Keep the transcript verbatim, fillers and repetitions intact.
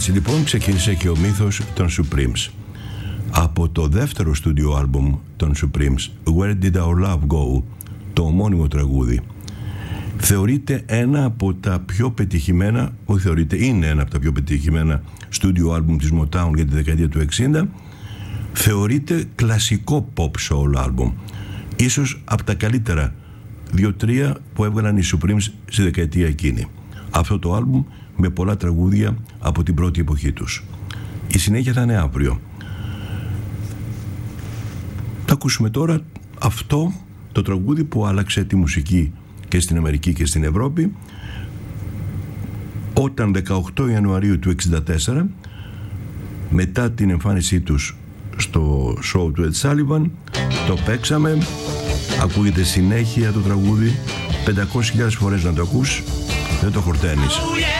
Έτσι λοιπόν ξεκίνησε και ο μύθος των Supremes. Από το δεύτερο στούντιο άλμπουμ των Supremes, Where Did Our Love Go, το ομώνυμο τραγούδι, θεωρείται ένα από τα πιο πετυχημένα, όχι θεωρείται, είναι ένα από τα πιο πετυχημένα στούντιο άλμπουμ της Motown για τη δεκαετία του εξήντα. Θεωρείται κλασικό pop soul άλμπουμ, ίσως από τα καλύτερα δύο-τρία που έβγαλαν οι Supremes στη δεκαετία εκείνη. Αυτό το άλμπουμ με πολλά τραγούδια από την πρώτη εποχή τους. Η συνέχεια θα είναι αύριο. Θα ακούσουμε τώρα αυτό το τραγούδι που άλλαξε τη μουσική και στην Αμερική και στην Ευρώπη, όταν δεκαοκτώ Ιανουαρίου του εξήντα τέσσερα, μετά την εμφάνισή τους στο show του Ed Sullivan, το παίξαμε. Ακούγεται συνέχεια το τραγούδι πεντακόσιες χιλιάδες φορές να το ακούς, δεν το χορταίνεις.